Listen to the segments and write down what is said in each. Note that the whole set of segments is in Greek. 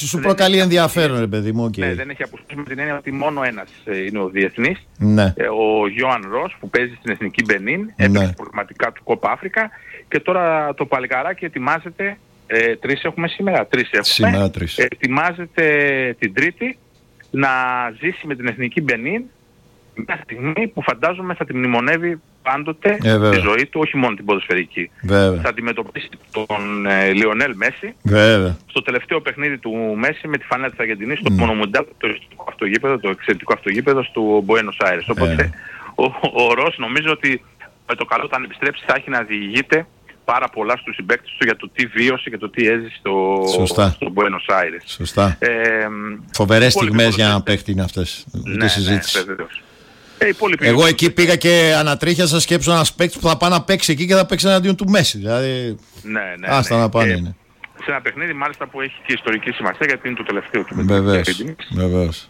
Σου προκαλεί ενδιαφέρον, ρε παιδί μου. Okay. Ναι, δεν έχει απουσιάσει με την έννοια ότι μόνο ένας είναι ο διεθνής. Ναι. Ο Γιώαν Ρος που παίζει στην Εθνική Μπενίν, έπαιξε προγραμματικά του Κόπα Αφρικα και τώρα το παλικαράκι ετοιμάζεται. 3 έχουμε σήμερα. 3 έχουμε. Σήμερα 3. Ετοιμάζεται την Τρίτη να ζήσει με την Εθνική Μπενίν μια στιγμή που φαντάζομαι θα τη μνημονεύει πάντοτε τη ζωή του, όχι μόνο την ποδοσφαιρική. Βέβαια. Θα αντιμετωπίσει τον Λιονέλ Μέση στο τελευταίο παιχνίδι του Μέση με τη φανέλα της Αργεντινής στο Μονομουντιάλ, το εξαιρετικό αυτογήπεδο του Μπουένος Άιρες. Οπότε ο Ρος νομίζω ότι με το καλό όταν επιστρέψει θα έχει να διηγείται πάρα πολλά στους συμπαίκτες του για το τι βίωσε και το τι έζησε στο Μπουένος Άιρες. Σωστά. Φοβερές στιγμές για να παίχτη είναι αυτές. Ναι, συζήτηση. Ναι, εγώ εκεί πήγα και ανατρίχιασα, σκέψω ένας παίκτης που θα πάει να παίξει εκεί και θα παίξει εναντίον του Μέση. Δηλαδή, άστα να πάνε είναι. Σε ένα παιχνίδι μάλιστα που έχει και ιστορική σημασία γιατί είναι το τελευταίο του. Βεβαίως.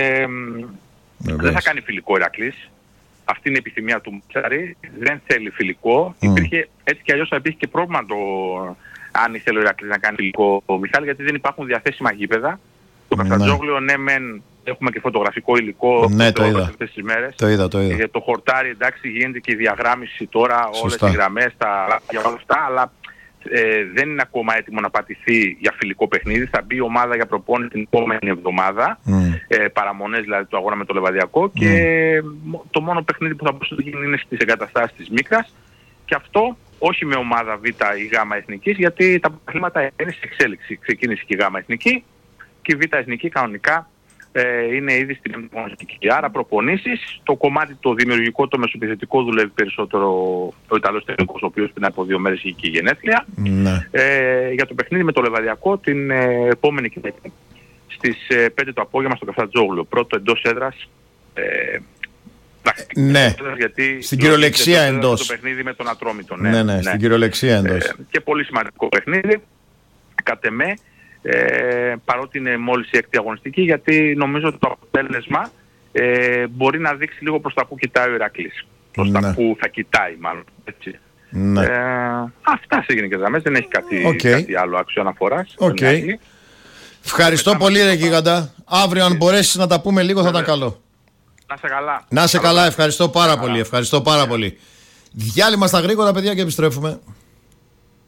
Δεν θα κάνει φιλικό Ηρακλής. Αυτή είναι η επιθυμία του Μουτσάρη. Δεν θέλει φιλικό. Υπήρχε έτσι κι αλλιώς θα υπήρχε και πρόβλημα αν ήθελε ο Ηρακλής να κάνει φιλικό ο Μιχάλη, γιατί δεν υπάρχουν διαθέσιμα γήπεδα. Το Καφτατζόγλιο, ναι μεν έχουμε και φωτογραφικό υλικό αυτές τις μέρες. Το είδα. Για το χορτάρι, εντάξει, γίνεται και η διαγράμμιση τώρα, όλες οι γραμμές, για όλα αυτά, αλλά δεν είναι ακόμα έτοιμο να πατηθεί για φιλικό παιχνίδι. Θα μπει η ομάδα για προπόνηση την επόμενη εβδομάδα, παραμονές δηλαδή του αγώνα με το Λεβαδιακό και το μόνο παιχνίδι που θα μπορούσε να γίνει είναι στις εγκαταστάσεις της Μίκρας και αυτό όχι με ομάδα Β ή Γ εθνικής, γιατί τα παιχνίδια είναι σε εξέλιξη. Ξεκίνησε και η Γ εθνική και η Β εθνική κανονικά είναι ήδη στην εμπειρική. Άρα προπονήσεις, το κομμάτι το δημιουργικό, το μεσοπιθετικό δουλεύει περισσότερο ο Ιταλός τεχνικός, ο οποίος πριν από 2 μέρες είχε και γενέθλια. Για το παιχνίδι με το Λεβαδιακό την επόμενη Κυριακή στις 5 το απόγευμα στο Καφτατζόγλιο. Πρώτο εντός έδρας. Ναι, γιατί στην κυριολεξία εντός. Το παιχνίδι με τον Ατρόμητο. Ναι, στην κυριολεξία εντός. Και πολύ σημαντικό παιχνίδι, κατ' εμέ. Παρότι είναι μόλις η 6η αγωνιστική, γιατί νομίζω ότι το αποτέλεσμα μπορεί να δείξει λίγο προς τα που κοιτάει ο Ηρακλής. Προς τα που θα κοιτάει μάλλον. Έτσι. Αυτά σε γενικές γραμμές, δεν έχει κάτι άλλο άξιο αναφοράς. Ευχαριστώ πολύ ρε Γίγαντα. Αύριο αν μπορέσεις να τα πούμε λίγο θα ήταν καλό. Να σε καλά. Να σε καλά, ευχαριστώ πάρα πολύ. Διάλειμμα στα γρήγορα παιδιά και επιστρέφουμε.